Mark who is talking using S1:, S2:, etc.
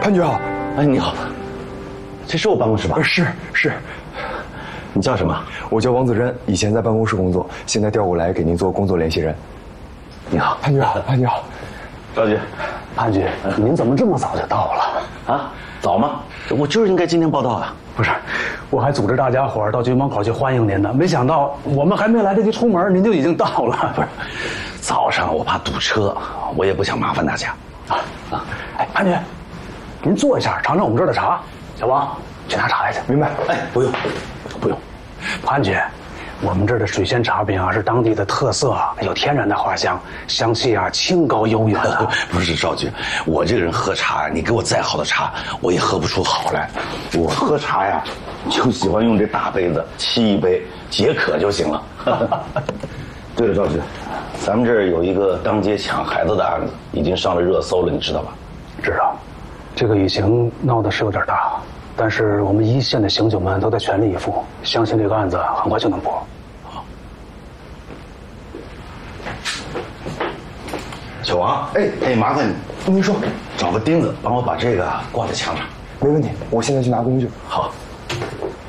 S1: 潘局好。
S2: 哎，你好，这是我办公室吧？
S1: 是。
S2: 你叫什么？
S1: 我叫王子珍，以前在办公室工作，现在调过来给您做工作联系人。
S2: 你好，
S1: 潘局好，潘局好。
S2: 赵局，
S3: 潘局，您怎么这么早就到了？
S2: 啊，早吗？我就是应该今天报到啊。
S3: 不是，我还组织大家伙到局门口去欢迎您呢，没想到我们还没来得及出门，您就已经到了。
S2: 不是，早上我怕堵车，我也不想麻烦大家。
S3: 哎，潘局，您坐一下，尝尝我们这儿的茶。小王，去拿茶来去。
S1: 明白。
S2: 哎，不用。
S3: 潘局，我们这儿的水仙茶饼啊是当地的特色，有天然的花香，香气啊清高悠远啊。
S2: 不是赵局，我这个人喝茶，你给我再好的茶，我也喝不出好来。我喝茶呀，就喜欢用这大杯子沏一杯，解渴就行了。对了，赵局，咱们这儿有一个当街抢孩子的案子，已经上了热搜了，你知道吧？
S3: 知道，这个疫情闹得是有点大，但是我们一线的刑警们都在全力以赴，相信这个案子很快就能破。
S2: 小王，哎，麻烦你，
S1: 您说，
S2: 找个钉子帮我把这个挂在墙上。
S1: 没问题，我现在去拿工具。
S2: 好。